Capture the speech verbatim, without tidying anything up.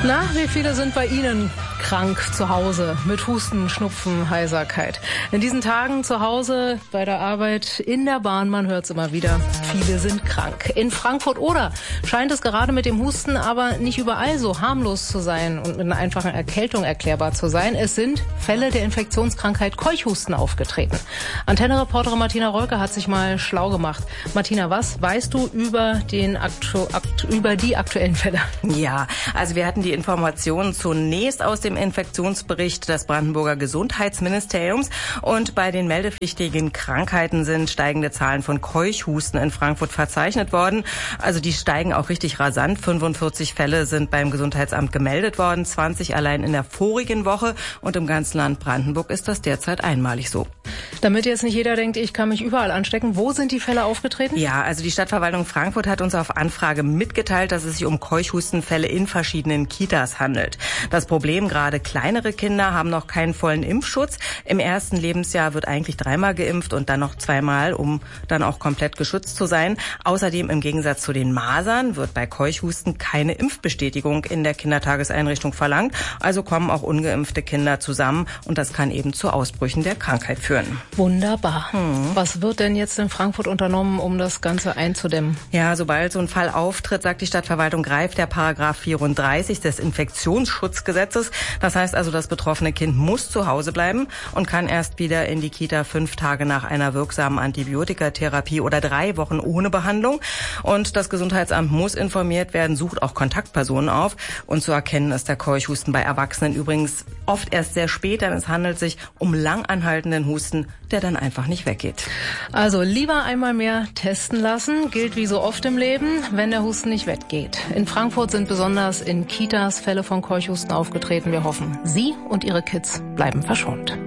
Na, wie viele sind bei Ihnen krank zu Hause mit Husten, Schnupfen, Heiserkeit? In diesen Tagen zu Hause, bei der Arbeit, in der Bahn, man hört es immer wieder, viele sind krank. In Frankfurt-Oder scheint es gerade mit dem Husten aber nicht überall so harmlos zu sein und mit einer einfachen Erkältung erklärbar zu sein. Es sind Fälle der Infektionskrankheit Keuchhusten aufgetreten. Antenne-Reporterin Martina Rolke hat sich mal schlau gemacht. Martina, was weißt du über, den aktu- akt- über die aktuellen Fälle? Ja, also wir hatten die Informationen zunächst aus dem Infektionsbericht des Brandenburger Gesundheitsministeriums und bei den meldepflichtigen Krankheiten sind steigende Zahlen von Keuchhusten in Frankfurt verzeichnet worden. Also die steigen auch richtig rasant. fünfundvierzig Fälle sind beim Gesundheitsamt gemeldet worden, zwanzig allein in der vorigen Woche und im ganzen Land Brandenburg ist das derzeit einmalig so. Damit jetzt nicht jeder denkt, ich kann mich überall anstecken, wo sind die Fälle aufgetreten? Ja, also die Stadtverwaltung Frankfurt hat uns auf Anfrage mitgeteilt, dass es sich um Keuchhustenfälle in verschiedenen Kitas handelt. Das Problem, gerade kleinere Kinder haben noch keinen vollen Impfschutz. Im ersten Lebensjahr wird eigentlich dreimal geimpft und dann noch zweimal, um dann auch komplett geschützt zu sein. Außerdem im Gegensatz zu den Masern wird bei Keuchhusten keine Impfbestätigung in der Kindertageseinrichtung verlangt. Also kommen auch ungeimpfte Kinder zusammen und das kann eben zu Ausbrüchen der Krankheit führen. Wunderbar. Hm. Was wird denn jetzt in Frankfurt unternommen, um das Ganze einzudämmen? Ja, sobald so ein Fall auftritt, sagt die Stadtverwaltung, greift der Paragraph vierunddreißig des Infektionsschutzgesetzes. Das heißt also, das betroffene Kind muss zu Hause bleiben und kann erst wieder in die Kita fünf Tage nach einer wirksamen Antibiotikatherapie oder drei Wochen ohne Behandlung. Und das Gesundheitsamt muss informiert werden, sucht auch Kontaktpersonen auf. Und zu erkennen ist der Keuchhusten bei Erwachsenen übrigens oft erst sehr spät, denn es handelt sich um lang anhaltenden Husten, der dann einfach nicht weggeht. Also lieber einmal mehr testen lassen, gilt wie so oft im Leben, wenn der Husten nicht weggeht. In Frankfurt sind besonders in Kitas Fälle von Keuchhusten aufgetreten. Wir hoffen, Sie und Ihre Kids bleiben verschont.